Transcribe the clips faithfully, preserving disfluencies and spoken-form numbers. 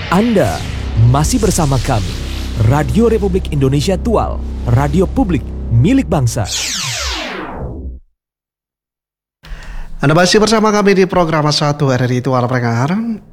Anda masih bersama kami, Radio Republik Indonesia Tual, radio publik milik bangsa. Anda masih bersama kami di program satu R R I Tual Pendengar.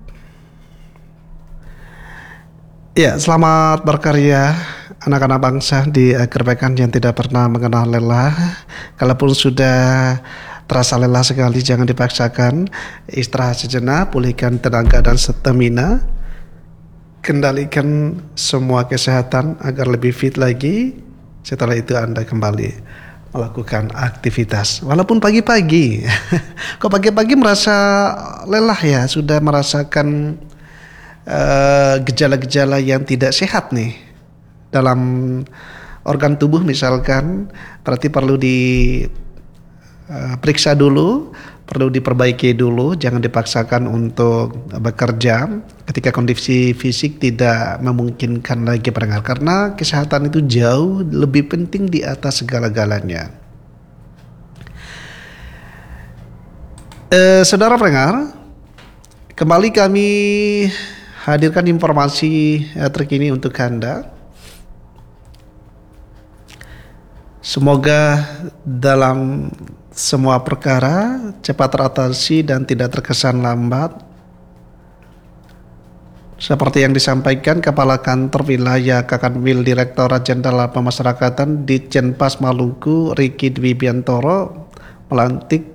Ya, selamat berkarya anak-anak bangsa di akhir pekan yang tidak pernah mengenal lelah. Kalaupun sudah terasa lelah sekali, jangan dipaksakan. Istirahat sejenak, pulihkan tenaga dan stamina. Kendalikan semua kesehatan agar lebih fit lagi. Setelah itu Anda kembali melakukan aktivitas. Walaupun pagi-pagi. Kok pagi-pagi merasa lelah ya? Sudah merasakan uh, gejala-gejala yang tidak sehat nih dalam organ tubuh misalkan. Berarti perlu diperiksa dulu, perlu diperbaiki dulu. Jangan dipaksakan untuk bekerja ketika kondisi fisik tidak memungkinkan lagi pendengar, karena kesehatan itu jauh lebih penting di atas segala-galanya. Eh, saudara pendengar, kembali kami hadirkan informasi eh, terkini untuk Anda. Semoga dalam semua perkara cepat teratasi dan tidak terkesan lambat. Seperti yang disampaikan Kepala Kantor Wilayah Kakanwil Direktorat Jenderal Pemasyarakatan Ditjenpas Maluku Riki Dwi Biantoro melantik